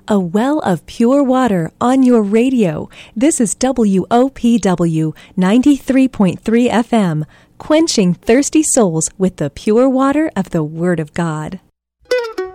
A well of pure water on your radio. This is WOPW 93.3 FM, quenching thirsty souls with the pure water of the Word of God.